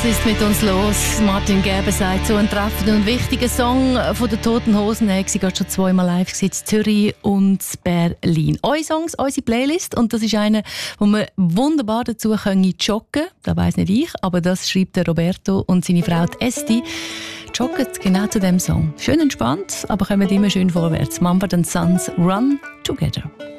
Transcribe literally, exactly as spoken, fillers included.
ist mit uns los? Martin Gerber sagt, so ein treffender und wichtiger Song von den Toten Hosen. Er hat sie gerade schon zweimal live gesehen, in Zürich und Berlin. Eure Songs, unsere Playlist. Und das ist einer, wo man wunderbar dazu können joggen. Das weiss nicht ich, aber das schreibt der Roberto und seine Frau die Esti. Joggen genau zu diesem Song. Schön entspannt, aber kommen immer schön vorwärts. Mumford and Sons, Run Together.